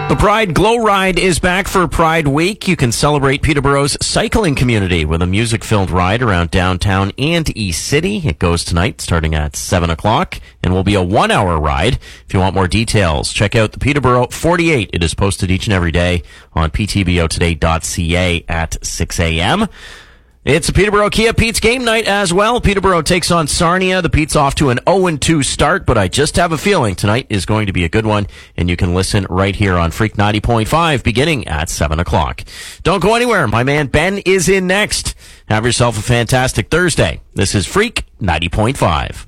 The Pride Glow Ride is back for Pride Week. You can celebrate Peterborough's cycling community with a music-filled ride around downtown and East City. It goes tonight starting at 7 o'clock and will be a 1-hour ride. If you want more details, check out the Peterborough 48. It is posted each and every day on ptbotoday.ca at 6 a.m. It's a Peterborough Kia Pete's game night as well. Peterborough takes on Sarnia. The Pete's off to an 0-2 start, but I just have a feeling tonight is going to be a good one, and you can listen right here on Freak 90.5 beginning at 7 o'clock. Don't go anywhere. My man Ben is in next. Have yourself a fantastic Thursday. This is Freak 90.5.